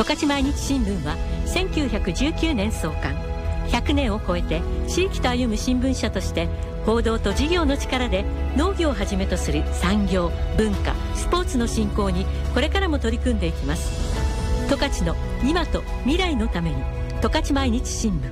十勝毎日新聞は1919年創刊、100年を超えて地域と歩む新聞社として報道と事業の力で農業をはじめとする産業、文化、スポーツの振興にこれからも取り組んでいきます。十勝の今と未来のために、十勝毎日新聞。